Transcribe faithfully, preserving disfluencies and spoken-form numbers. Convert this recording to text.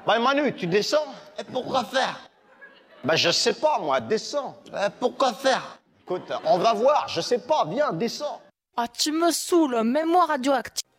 Bah Manu, tu descends? Et pourquoi faire? Bah je sais pas moi, descends. Euh, Pourquoi faire? Écoute, on va voir, je sais pas, viens, descends. Ah, tu me saoules, mets-moi radioactif.